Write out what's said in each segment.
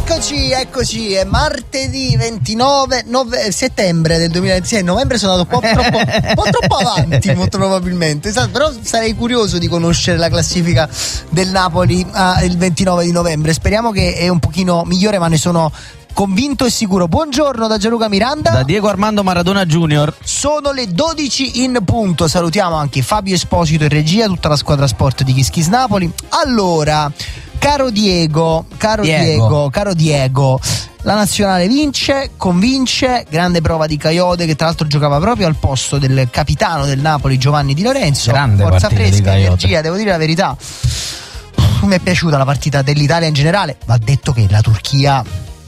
Eccoci, è martedì 29 settembre del 2026. Novembre sono andato un po' troppo avanti, molto probabilmente. Però sarei curioso di conoscere la classifica del Napoli il 29 di novembre. Speriamo che è un pochino migliore, ma ne sono convinto e sicuro. Buongiorno da Gianluca Miranda, da Diego Armando Maradona Junior. Sono le 12 in punto. Salutiamo anche Fabio Esposito in regia, tutta la squadra sport di Kiss Kiss Napoli. Allora, caro Diego, la nazionale convince, grande prova di Kayode, che tra l'altro giocava proprio al posto del capitano del Napoli Giovanni Di Lorenzo. Grande forza fresca, di energia, devo dire la verità. Mi è piaciuta la partita dell'Italia in generale. Va detto che la Turchia,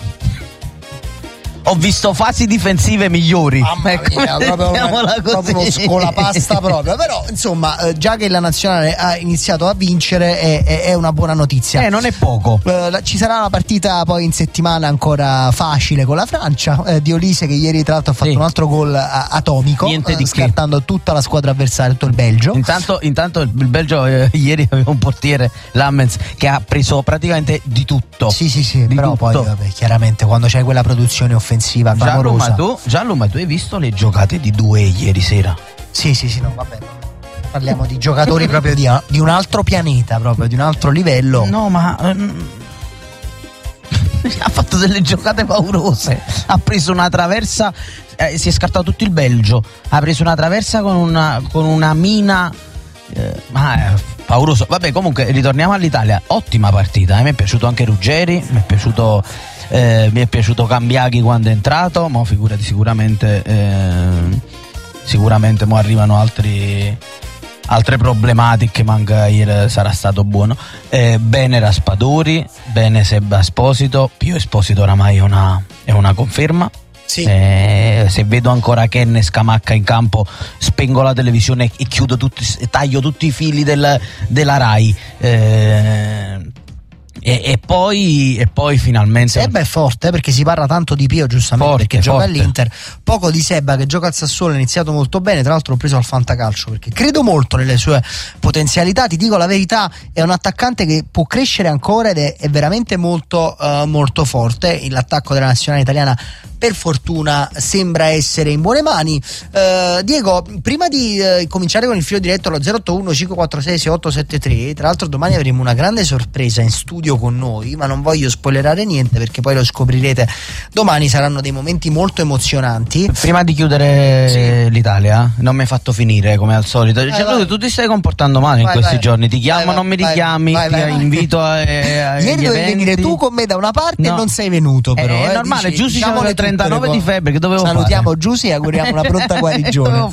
ho visto fasi difensive migliori. Mamma mia, proprio uno scolapasta proprio. Però insomma, già che la nazionale ha iniziato a vincere è una buona notizia. Non è poco. Ci sarà una partita poi in settimana ancora facile con la Francia. Diolise, che ieri tra l'altro ha fatto un altro gol atomico, scartando tutta la squadra avversaria, tutto il Belgio. Intanto il Belgio ieri aveva un portiere, Lammens, che ha preso praticamente di tutto. Sì, però tutto. Poi vabbè, chiaramente quando c'hai quella produzione offensiva Gianlu, ma tu hai visto le giocate di due ieri sera? Sì, no, vabbè. Parliamo di giocatori proprio di un altro pianeta, proprio di un altro livello. No, ma ha fatto delle giocate paurose. Ha preso una traversa, si è scartato tutto il Belgio. Ha preso una traversa con una mina, pauroso. Vabbè, comunque ritorniamo all'Italia. Ottima partita, mi è piaciuto anche Ruggeri, mi è piaciuto Cambiaghi quando è entrato, ma figurati, sicuramente mo arrivano altre problematiche, manca ieri sarà stato buono. Bene Raspadori, bene Seba Esposito. Pio Esposito oramai è una conferma. Sì. Se vedo ancora Ken e Scamacca in campo, spengo la televisione e taglio tutti i fili della Rai. E poi finalmente Seba è forte, perché si parla tanto di Pio, giustamente, perché gioca all'Inter, poco di Seba che gioca al Sassuolo, ha iniziato molto bene. Tra l'altro ho preso al fantacalcio perché credo molto nelle sue potenzialità. Ti dico la verità, è un attaccante che può crescere ancora ed è veramente molto molto forte. L'attacco della nazionale italiana per fortuna sembra essere in buone mani. Diego, prima di cominciare con il filo diretto allo 081 546 6873, tra l'altro domani avremo una grande sorpresa in studio con noi, ma non voglio spoilerare niente perché poi lo scoprirete domani. Saranno dei momenti molto emozionanti. Prima di chiudere l'Italia, non mi hai fatto finire come al solito. Tu ti stai comportando male in questi giorni, ti chiamo, non mi richiami, invito a ieri dovevi venire tu con me da una parte e non sei venuto, però è normale. Giussi c'aveva le 39 di febbre, che dovevo salutiamo Giussi e auguriamo una pronta guarigione.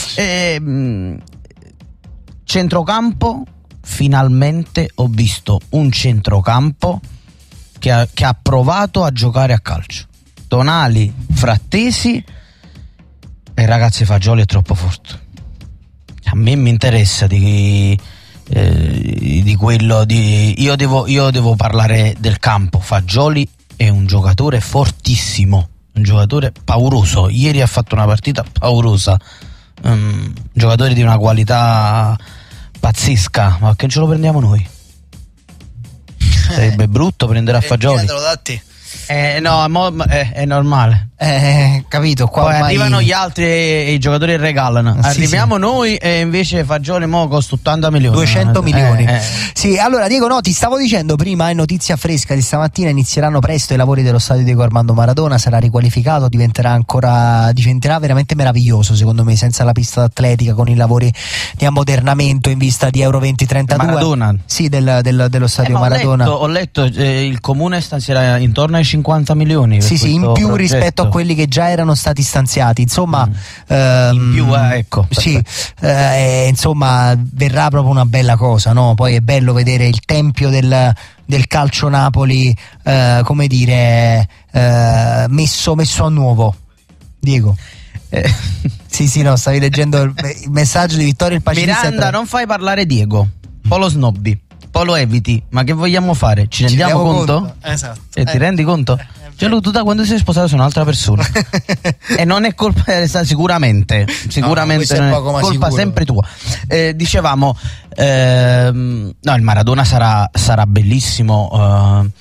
Centrocampo, finalmente ho visto un centrocampo che ha provato a giocare a calcio. Tonali, Frattesi e ragazzi, Fagioli è troppo forte. A me mi interessa di quello io devo parlare del campo. Fagioli è un giocatore fortissimo, un giocatore pauroso. Ieri ha fatto una partita paurosa, un giocatore di una qualità pazzesca, ma che ce lo prendiamo noi? Sarebbe brutto prendere a Fagioli. No, è normale. Capito, qua poi arrivano gli altri e i giocatori regalano. Arriviamo noi e invece Fagioli mo costa 80 milioni. 200 milioni. Sì, allora Diego, no, ti stavo dicendo prima, è notizia fresca di stamattina, inizieranno presto i lavori dello stadio Diego Armando Maradona, sarà riqualificato, diventerà veramente meraviglioso secondo me, senza la pista d'atletica, con i lavori di ammodernamento in vista di Euro 2032. Maradona. Sì, dello stadio Maradona. Ho letto il comune stanzierà intorno ai 50 milioni. Sì, in più rispetto a quelli che già erano stati stanziati, insomma. In più, ecco. Sì, insomma, verrà proprio una bella cosa, no? Poi è bello vedere il tempio del calcio Napoli, come dire, messo a nuovo. Diego. Sì, no, stavi leggendo il messaggio di Vittorio il Pacifista. Miranda, non fai parlare Diego. Poi lo snobbi, poi lo eviti. Ma che vogliamo fare? Ci rendiamo conto? Esatto. Ti rendi conto? Tu da quando sei sposato sei un'altra persona. E non è colpa sicuramente no, non è colpa sicuro. Sempre tua. Dicevamo no, il Maradona sarà bellissimo.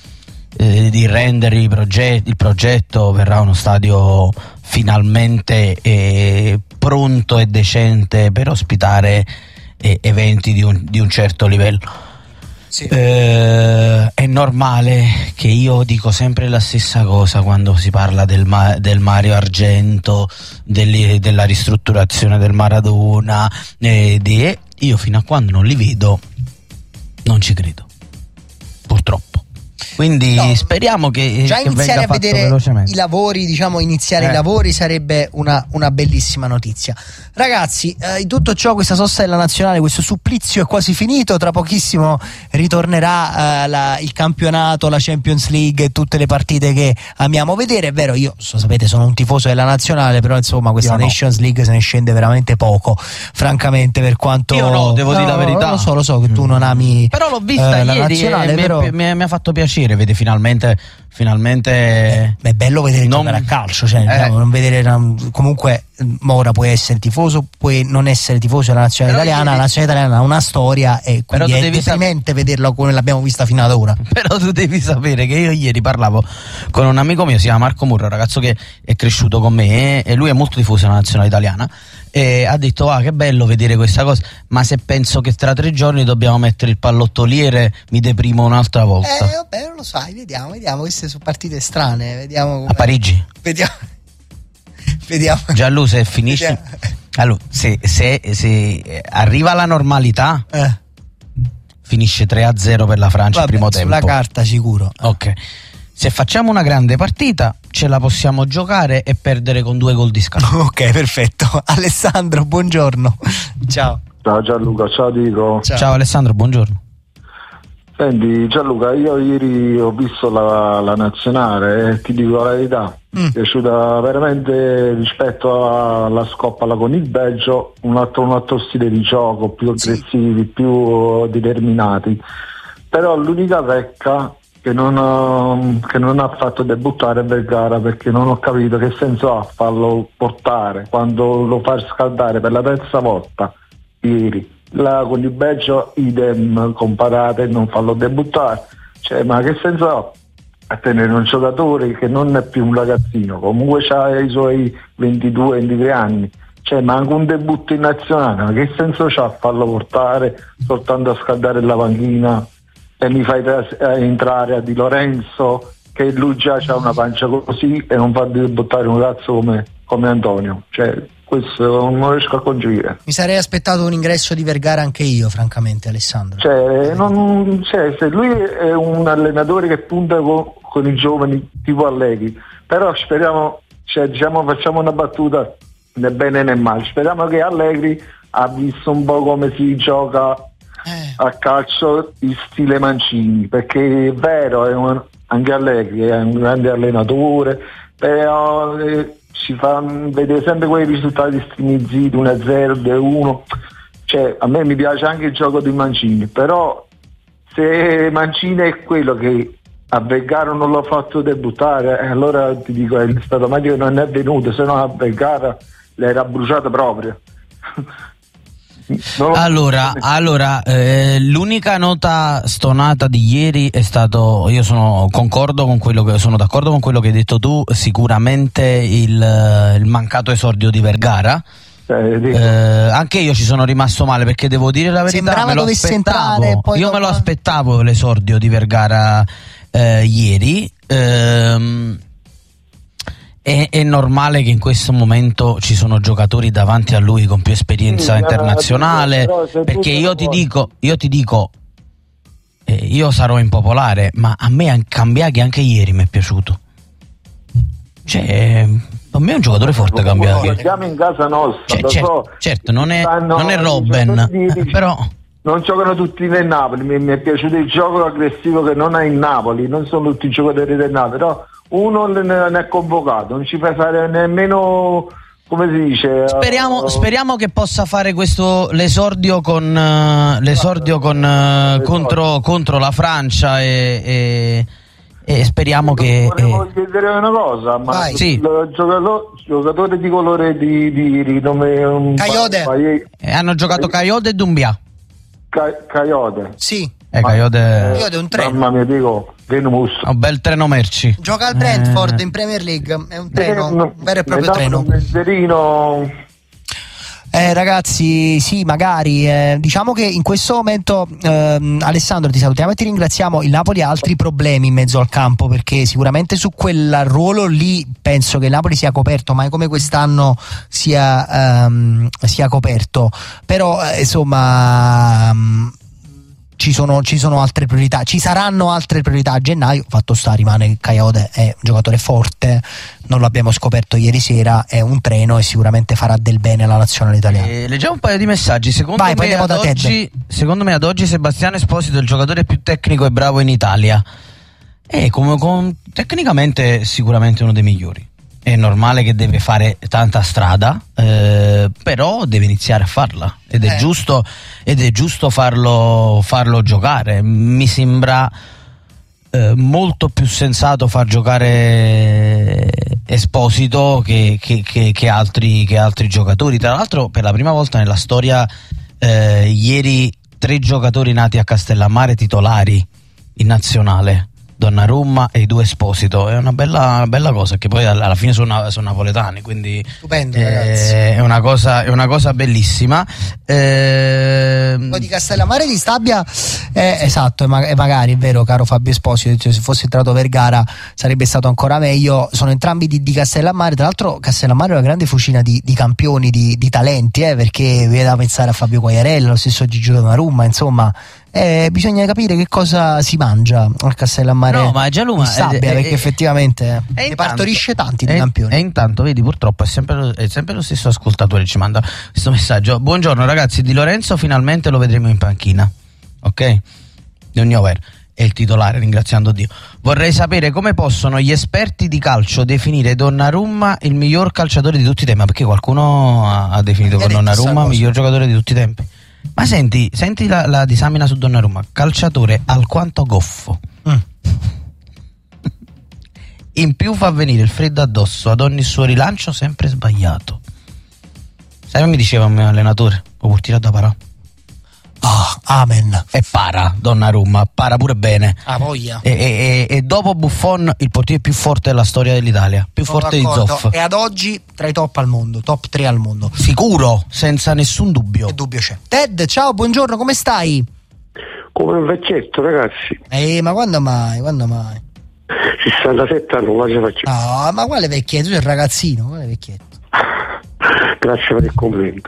di rendere il progetto, verrà uno stadio finalmente pronto e decente per ospitare eventi di un certo livello. Sì. È normale che io dico sempre la stessa cosa quando si parla del Mario Argento, della ristrutturazione del Maradona, io fino a quando non li vedo non ci credo, purtroppo. Quindi speriamo che già iniziare a vedere i lavori, iniziare i lavori sarebbe una bellissima notizia. Ragazzi, in tutto ciò, questa sosta della nazionale, questo supplizio è quasi finito. Tra pochissimo ritornerà il campionato, la Champions League e tutte le partite che amiamo vedere. È vero, io sapete sono un tifoso della nazionale, però insomma questa Nations League se ne scende veramente poco, francamente, per quanto io no, devo dire la verità. Lo so che tu non ami, però l'ho vista la ieri nazionale, mi ha fatto piacere. Vede finalmente è bello vedere giocare a calcio, non vedere comunque. Ora puoi essere tifoso, puoi non essere tifoso della nazionale italiana. La nazionale italiana ha una storia e quindi è deprimente vederla come l'abbiamo vista fino ad ora. Però tu devi sapere che io ieri parlavo con un amico mio, si chiama Marco Murro, un ragazzo che è cresciuto con me e lui è molto tifoso della nazionale italiana, e ha detto che bello vedere questa cosa, ma se penso che tra 3 giorni dobbiamo mettere il pallottoliere mi deprimo un'altra volta. Vabbè, non lo sai, vediamo, queste sono partite strane, vediamo a Parigi. Vediamo. Gianlu, se finisce allora, se arriva la normalità finisce 3-0 per la Francia. Vabbè, il primo tempo sulla carta sicuro. Ok, se facciamo una grande partita ce la possiamo giocare e perdere con 2 gol di scarto. Ok, perfetto. Alessandro, buongiorno. Ciao Gianluca, ciao Dico. Ciao Alessandro, buongiorno. Senti Gianluca, io ieri ho visto la nazionale e ti dico la verità, mi è piaciuta veramente rispetto alla scoppala con il Belgio, un altro stile di gioco, più aggressivi, più determinati, però l'unica pecca che non ha fatto debuttare Vergara, perché non ho capito che senso ha farlo portare quando lo fa scaldare per la 3ª volta ieri. Là con il Belgio idem, comparate, non farlo debuttare, ma che senso ha a tenere un giocatore che non è più un ragazzino, comunque ha i suoi 22-23 anni, ma anche un debutto in nazionale, ma che senso c'ha a farlo portare soltanto a scaldare la panchina? E mi fai entrare a Di Lorenzo, che lui già ha una pancia così, e non fa debuttare un ragazzo come Antonio, questo non riesco a concepire. Mi sarei aspettato un ingresso di Vergara anche io, francamente, Alessandro. Se lui è un allenatore che punta con i giovani tipo Allegri, però speriamo, facciamo una battuta né bene né male, speriamo che Allegri ha visto un po' come si gioca a calcio in stile Mancini, perché è vero, anche Allegri è un grande allenatore, però ci fa vedere sempre quei risultati strimizziti, 1-0, 2-1. A me mi piace anche il gioco di Mancini, però se Mancini è quello che a Vergara non l'ha fatto debuttare, allora ti dico è stato meglio che non è venuto, se no a Vergara l'era bruciato proprio. Allora, l'unica nota stonata di ieri è stato, sono d'accordo con quello che hai detto tu, sicuramente il mancato esordio di Vergara. Anche io ci sono rimasto male, perché devo dire la verità, me lo aspettavo l'esordio di Vergara ieri. È normale che in questo momento ci sono giocatori davanti a lui con più esperienza internazionale, perché io ti dico, io sarò impopolare, ma a me Cambiaghi anche ieri mi è piaciuto. A me è un giocatore forte Cambiaghi. Siamo in casa nostra, certo, non è Robben, però non giocano tutti nel Napoli. Mi è piaciuto il gioco aggressivo che non ha il Napoli, non sono tutti i giocatori del Napoli, però uno ne è convocato, non ci fa fare nemmeno, come si dice, speriamo che possa fare l'esordio contro la Francia e speriamo che volevo chiedere una cosa, ma il giocatore di colore di nome Kayode, hanno giocato Kayode e Doumbia. Kayode, sì, Coyote è un treno. Mamma mia, dico, un bel treno merci. Gioca al Brentford in Premier League, è un treno, un vero e proprio treno. Ragazzi, sì, magari diciamo che in questo momento Alessandro, ti salutiamo e ti ringraziamo. Il Napoli ha altri problemi in mezzo al campo, perché sicuramente su quel ruolo lì penso che il Napoli sia coperto, mai come quest'anno sia coperto, però insomma ci sono altre priorità, ci saranno altre priorità a gennaio. Fatto sta, rimane che Coyote è un giocatore forte, non l'abbiamo scoperto ieri sera, è un treno e sicuramente farà del bene alla nazionale italiana. Leggiamo un paio di messaggi. Secondo me ad oggi Sebastiano Esposito è il giocatore più tecnico e bravo in Italia, tecnicamente sicuramente uno dei migliori. È normale che deve fare tanta strada, però deve iniziare a farla ed è giusto farlo giocare. Mi sembra molto più sensato far giocare Esposito che altri giocatori. Tra l'altro, per la prima volta nella storia, ieri 3 giocatori nati a Castellammare titolari in nazionale, Donnarumma e i 2 Esposito. È una bella cosa, che poi alla fine sono napoletani, quindi stupendo, ragazzi. È una cosa bellissima. Poi di Castellammare di Stabia, esatto, e magari è vero, caro Fabio Esposito, se fosse entrato Vergara sarebbe stato ancora meglio. Sono entrambi di Castellammare. Tra l'altro Castellammare è una grande fucina di campioni, di talenti, perché viene da pensare a Fabio Quagliarella, lo stesso Gigio Donnarumma, insomma. Bisogna capire che cosa si mangia al Castellammare. No, ma Gianluca, Stabia, perché effettivamente ne partorisce tanti di campioni. E intanto vedi, purtroppo è sempre lo stesso ascoltatore che ci manda questo messaggio. Buongiorno ragazzi, Di Lorenzo finalmente lo vedremo in panchina, ok? È il titolare, ringraziando Dio. Vorrei sapere come possono gli esperti di calcio definire Donnarumma il miglior calciatore di tutti i tempi, perché qualcuno ha definito Donnarumma il miglior giocatore di tutti i tempi. Ma senti la disamina su Donnarumma: calciatore alquanto goffo, in più fa venire il freddo addosso ad ogni suo rilancio, sempre sbagliato. Sai come mi diceva il mio allenatore? Ho pur tirato da parà. Amen. E Donnarumma para pure bene. Voglia. E dopo Buffon il portiere più forte della storia dell'Italia, più forte di Zoff. E ad oggi tra i top al mondo, top 3 al mondo. Sicuro, senza nessun dubbio. Che dubbio c'è? Ted, ciao, buongiorno, come stai? Come un vecchietto, ragazzi. Ma quando mai? 67 anni, non ce la faccio. No, ma quale vecchietto? Tu sei il ragazzino, quale vecchietto? Grazie per il complimento.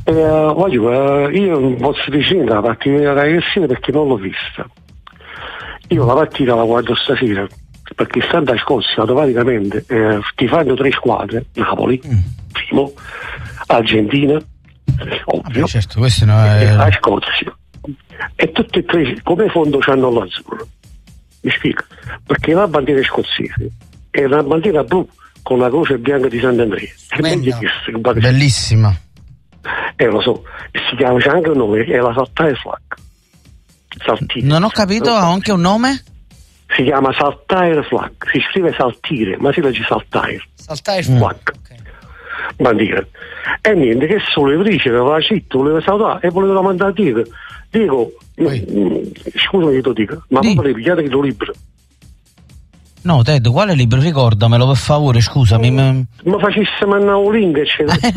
Io non posso dire la partita ragazzina perché non l'ho vista. Io la partita la guardo stasera, perché stando a Scozia automaticamente ti fanno 3 squadre: Napoli, primo, Argentina, ovvio, certo, questo no è... la Scozia, e tutte e 3 come fondo c'hanno l'azzurro. Mi spiego? Perché la bandiera scozzese è una bandiera blu con la croce bianca di Sant'Andrea. Bellissima. Lo so, si chiama, c'è anche un nome, è la Saltire Flag. Saltire. Non ho capito, ha anche un nome? Si chiama Saltire Flag, si scrive Saltire, ma si legge Saltire. Saltire Flag. Okay. Bandiera. E niente, che solo le dice che aveva scritto, voleva salutare e voleva mandare a dire. Dico, scusami che lo dico, ma proprio pigliate che lo libro. No, Ted, quale libro? Ricordamelo per favore, scusami. Ma facesse mandare un link, Hai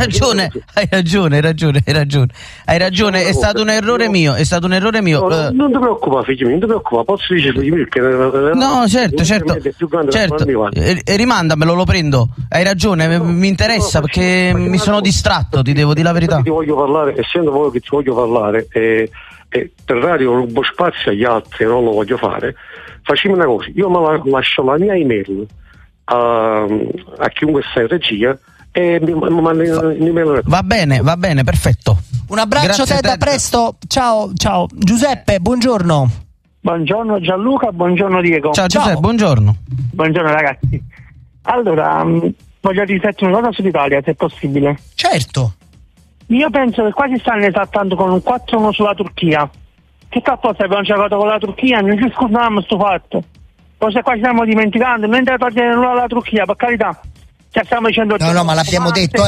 ragione, è stato un errore mio, No, non ti preoccupare, figlio mio, non ti preoccupare, posso dirlo io perché... No, certo. Rimandamelo, lo prendo. Hai ragione, mi interessa perché mi sono distratto, ti devo dire la verità. Ti voglio parlare, essendo voi che ti voglio parlare, per radio rubo spazio agli altri, non lo voglio fare. Facciamo una cosa, io lascio la mia email a chiunque sta in regia e mi manda un'email. Va bene, perfetto. Un abbraccio. Grazie, Ted, a presto. Ciao. Giuseppe, buongiorno. Buongiorno Gianluca, buongiorno Diego. Ciao Giuseppe, buongiorno. Buongiorno ragazzi. Allora, voglio riflettere una cosa sull'Italia, se è possibile. Certo. Io penso che quasi stanno esaltando con un 4-1 sulla Turchia. Che cazzo abbiamo giocato con la Turchia? Non ci scordiamo sto fatto. Forse qua ci stiamo dimenticando, mentre partire nulla alla Turchia, per carità. Ci stiamo dicendo... No, ma l'abbiamo detto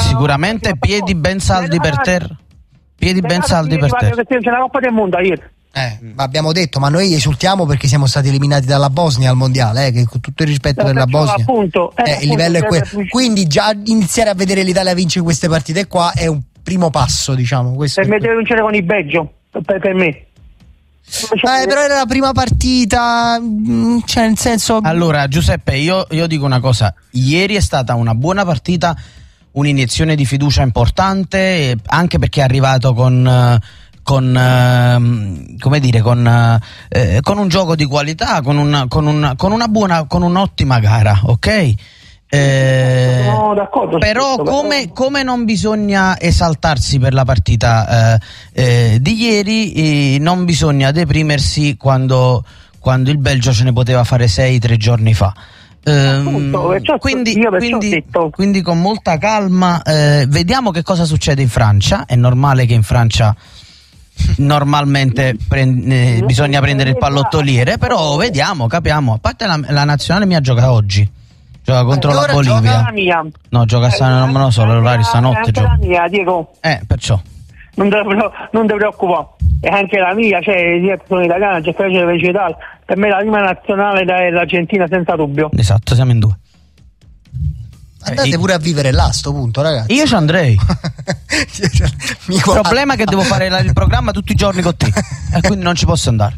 sicuramente piedi ben saldi per terra. Piedi ben saldi per terra. C'è la Coppa del Mondo ieri. Abbiamo detto, ma noi esultiamo perché siamo stati eliminati dalla Bosnia al mondiale, che con tutto il rispetto della Bosnia appunto, il livello è quello. Quindi già iniziare a vedere l'Italia vincere queste partite qua è un primo passo, diciamo. Questo per me deve vincere con il Belgio, per me. Però era la prima partita, cioè nel senso. Allora Giuseppe, io dico una cosa: ieri è stata una buona partita, un'iniezione di fiducia importante, anche perché è arrivato con un gioco di qualità, con un'ottima gara, ok? Sono d'accordo, però come non bisogna esaltarsi per la partita di ieri, non bisogna deprimersi quando il Belgio ce ne poteva fare 6 3 giorni fa. Quindi con molta calma vediamo che cosa succede in Francia. È normale che in Francia normalmente bisogna prendere il pallottoliere, però vediamo, capiamo. A parte la nazionale mia gioca oggi. Gioca contro la Bolivia. No, gioca non lo so, l'orario stanotte la mia, Diego. Perciò. Non ti preoccupare. E anche la mia, cioè io sono italiana, per me la prima nazionale è l'Argentina senza dubbio. Esatto, siamo in 2. Andate pure a vivere là a sto punto, ragazzi. Io ci andrei. Il problema è che devo fare il programma tutti i giorni con te e quindi non ci posso andare.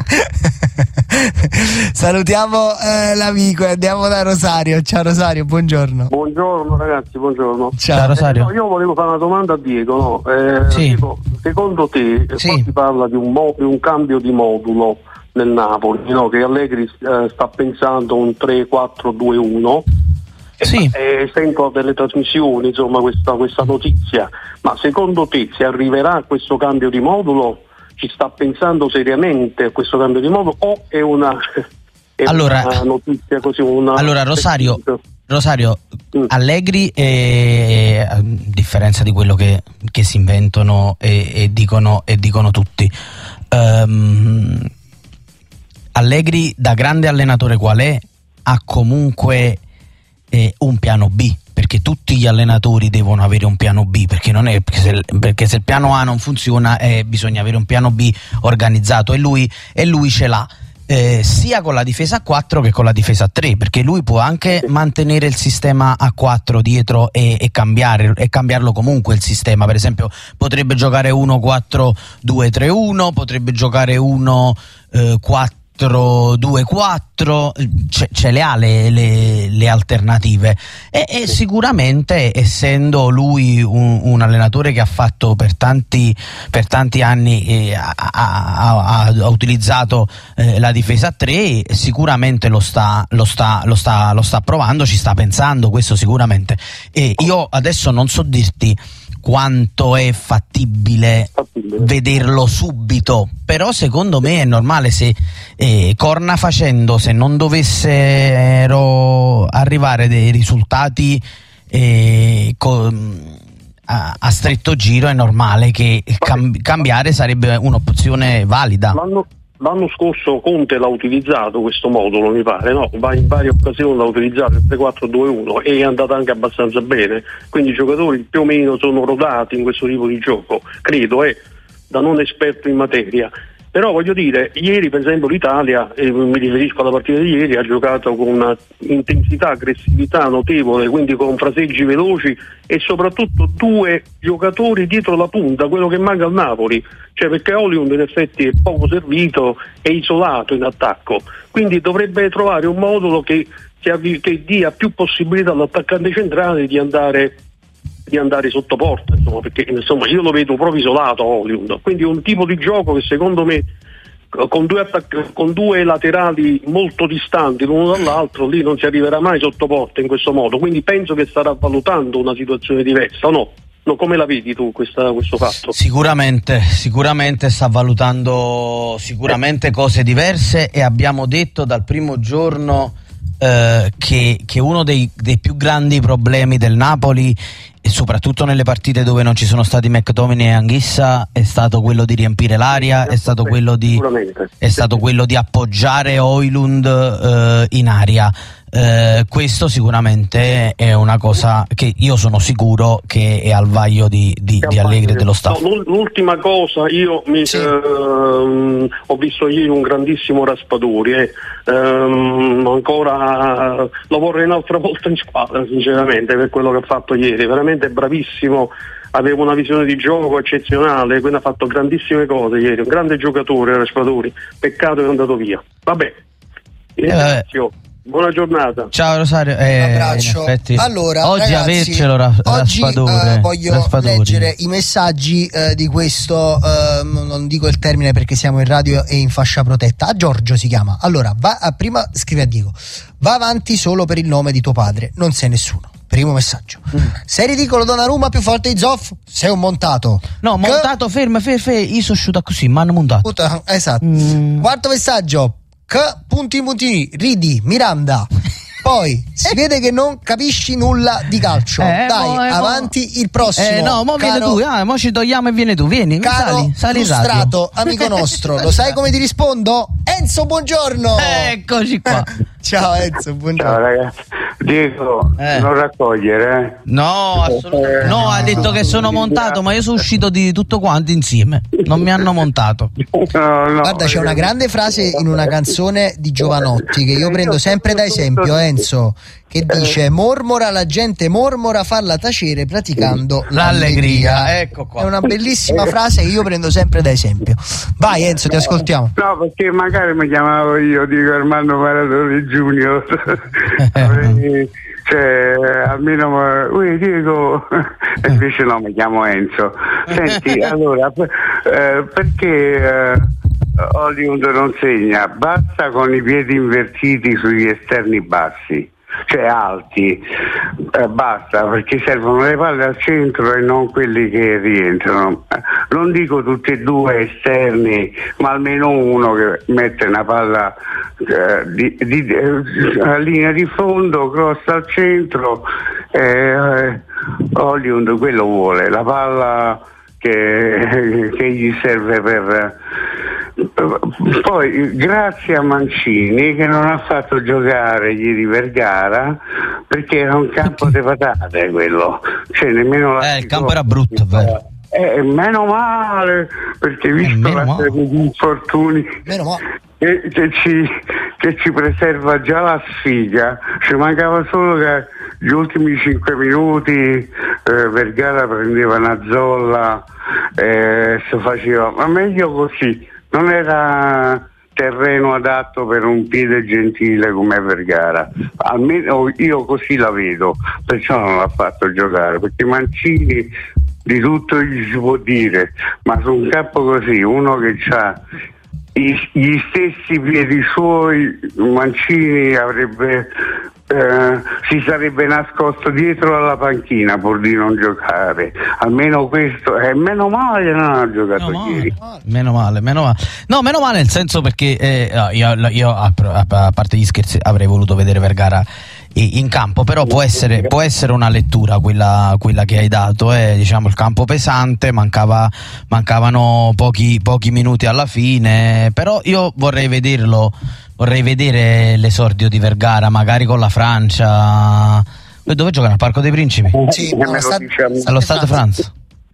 Salutiamo l'amico e andiamo da Rosario. Ciao Rosario, buongiorno. Buongiorno ragazzi, buongiorno. Ciao Rosario. Io volevo fare una domanda a Diego, no? Sì. Diego, secondo te sì. Si parla di un cambio di modulo nel Napoli, no? Che Allegri sta pensando un 3-4-2-1. Sì. Sento delle trasmissioni, insomma, questa notizia, ma secondo te si arriverà a questo cambio di modulo? Ci sta pensando seriamente a questo cambio di modulo o è una notizia così? Allora Rosario, Allegri, a differenza di quello che si inventano e dicono tutti, Allegri, da grande allenatore qual è, ha comunque un piano B, perché tutti gli allenatori devono avere un piano B, perché se il piano A non funziona bisogna avere un piano B organizzato, e lui ce l'ha, sia con la difesa a 4 che con la difesa a 3, perché lui può anche mantenere il sistema a 4 dietro e cambiarlo comunque il sistema. Per esempio potrebbe giocare 1-4-2-3-1, potrebbe giocare 1-4-2-4, ce le ha le alternative, e sicuramente, essendo lui un allenatore che ha fatto per tanti anni, ha utilizzato la difesa a 3, sicuramente lo sta provando, ci sta pensando, questo sicuramente. E io adesso non so dirti quanto è fattibile vederlo subito, però secondo me è normale, se corna facendo, se non dovessero arrivare dei risultati a stretto giro, è normale che cambiare sarebbe un'opzione valida. L'anno scorso Conte l'ha utilizzato questo modulo, mi pare, no? In varie occasioni l'ha utilizzato il 3-4-2-1 e è andato anche abbastanza bene, quindi i giocatori più o meno sono rodati in questo tipo di gioco, credo, da non esperto in materia. Però voglio dire, ieri per esempio l'Italia, mi riferisco alla partita di ieri, ha giocato con una intensità, aggressività notevole, quindi con fraseggi veloci e soprattutto 2 giocatori dietro la punta, quello che manca al Napoli, cioè perché Hollywood in effetti è poco servito e isolato in attacco, quindi dovrebbe trovare un modulo che dia più possibilità all'attaccante centrale di andare sotto porta, insomma, perché insomma io lo vedo proprio isolato Hollywood, quindi un tipo di gioco che secondo me con due laterali molto distanti l'uno dall'altro, lì non si arriverà mai sotto porta in questo modo, quindi penso che starà valutando una situazione diversa, no? No, come la vedi tu questo fatto? Sicuramente sta valutando cose diverse, e abbiamo detto dal primo giorno che uno dei più grandi problemi del Napoli, e soprattutto nelle partite dove non ci sono stati McTominay e Anguissa, è stato quello di riempire l'area, è stato quello di appoggiare Højlund in aria. Questo sicuramente è una cosa che io sono sicuro che è al vaglio di Allegri e dello staff. No, l'ultima cosa, io ho visto ieri un grandissimo Raspadori, ancora lo vorrei un'altra volta in squadra, sinceramente, per quello che ha fatto ieri, veramente bravissimo. Aveva una visione di gioco eccezionale, quindi ha fatto grandissime cose ieri, un grande giocatore Raspadori, peccato che è andato via. Vabbè, ringrazio. Buona giornata. Ciao Rosario. Un abbraccio. Allora, oggi ragazzi, avercelo oggi voglio leggere i messaggi di questo, non dico il termine perché siamo in radio e in fascia protetta. A Giorgio si chiama. Allora, prima scrive a Diego: va avanti solo per il nome di tuo padre, non sei nessuno. Primo messaggio. Sei ridicolo Donnarumma più forte di Zoff? Sei un montato. No, montato, ferma, io sono uscito così, mi hanno montato. Esatto. Quarto messaggio. Puntini, ridi, Miranda. Poi si vede che non capisci nulla di calcio. Dai, avanti il prossimo. Mo vieni tu, mo ci togliamo e vieni tu, vieni. Caro sali frustrato, amico nostro, lo sai come ti rispondo? Enzo, buongiorno. Eccoci qua. Ciao Enzo, buongiorno. Ciao ragazzi. Diego, non raccogliere, No, assolutamente. No, ha detto che sono montato, ma io sono uscito di tutto quanto insieme. Non mi hanno montato. No, guarda, c'è una grande frase in una canzone di Giovanotti che io prendo sempre da esempio, Enzo, che dice: mormora la gente, mormora, farla tacere praticando l'allegria. Ecco qua. È una bellissima frase che io prendo sempre da esempio. Vai Enzo, ti ascoltiamo. No, perché magari mi chiamavo io, dico Armando Maradoni Junior. Almeno Diego, invece no, mi chiamo Enzo. Senti, allora, perché Højlund non segna? Basta con i piedi invertiti sugli esterni bassi, cioè alti, basta, perché servono le palle al centro e non quelli che rientrano. Non dico tutti e due esterni, ma almeno uno che mette una palla a linea di fondo, cross al centro. Højlund quello vuole, la palla che gli serve per... Poi grazie a Mancini che non ha fatto giocare ieri Vergara, perché era un campo di patate quello, cioè nemmeno il campo era brutto, vero? Meno male, perché visto la serie di infortuni che ci preserva già la sfiga, ci mancava solo che gli ultimi 5 minuti Vergara prendeva una zolla e si faceva, ma meglio così. Non era terreno adatto per un piede gentile come Vergara, almeno io così la vedo, perciò non l'ha fatto giocare, perché Mancini di tutto gli si può dire, ma su un campo così, uno che ha gli stessi piedi suoi, Mancini avrebbe si sarebbe nascosto dietro alla panchina pur di non giocare. Almeno questo, meno male non ha giocato ieri. Meno male. No, meno male nel senso perché io a parte gli scherzi avrei voluto vedere Vergara in campo, però può essere una lettura quella che hai dato, diciamo il campo pesante, mancavano pochi minuti alla fine, però io vorrei vedere l'esordio di Vergara magari con la Francia. Dove gioca? Al Parco dei Principi? Sì, allo Stade France.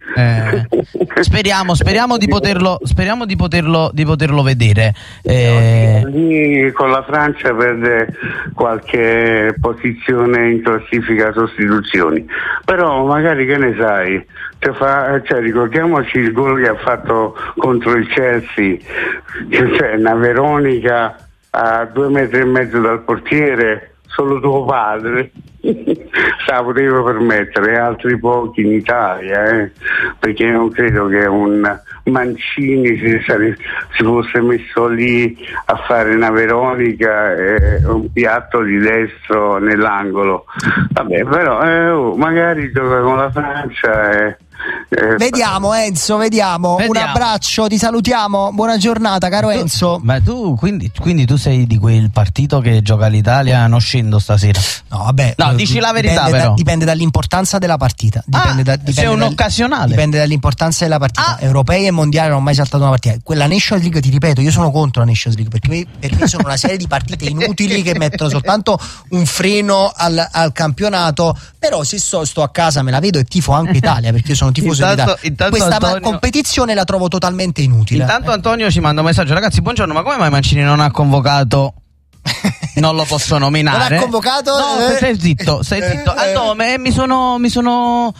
Speriamo di poterlo vedere. Lì con la Francia perde qualche posizione in classifica sostituzioni, però magari, che ne sai, ricordiamoci il gol che ha fatto contro il Chelsea, cioè una Veronica a 2,5 metri dal portiere, solo tuo padre se la poteva permettere, altri pochi in Italia, perché non credo che un Mancini si fosse messo lì a fare una Veronica e un piatto di destro nell'angolo. Vabbè, però magari gioca con la Francia Vediamo Enzo, vediamo. Un abbraccio, ti salutiamo, buona giornata caro Enzo. Ma tu quindi tu sei di quel partito che gioca l'Italia non scendo stasera? No vabbè, no, dici la verità però. Dipende dall'importanza della partita, sei un occasionale. Dipende dall'importanza della partita. Europei e mondiali non ho mai saltato una partita. Quella Nations League, ti ripeto, io sono contro la Nations League perché sono una serie di partite inutili che mettono soltanto un freno al campionato. Però se sto a casa me la vedo e tifo anche Italia perché io sono tifoso intanto questa Antonio, competizione la trovo totalmente inutile. Intanto Antonio ci manda un messaggio: ragazzi, buongiorno, ma come mai Mancini non ha convocato? Non lo posso nominare. Non ha convocato? No, stai zitto. Mi sono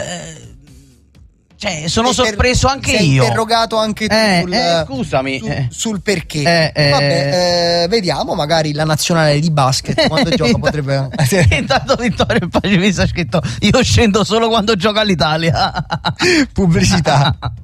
sono sorpreso anche sei io. Interrogato anche tu scusami sul perché. Vabbè, vediamo, magari la nazionale di basket quando gioca potrebbe. Intanto Vittorio Pace mi ha scritto: io scendo solo quando gioca l'Italia. Pubblicità.